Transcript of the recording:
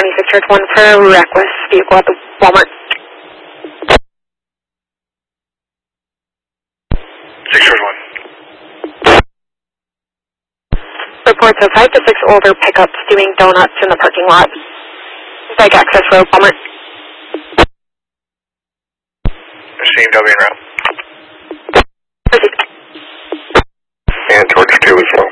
County 6 1 for a reckless vehicle at the Walmart. 6 1. Reports of 5 to 6 older pickups doing donuts in the parking lot. Bike access road, Walmart. Machine W en route. Proceed. And towards 2 as well.